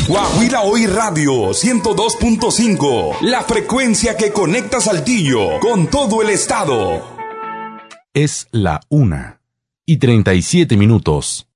Guajira Hoy Radio 102.5, la frecuencia que conecta Saltillo con todo el estado. Es la 1:37.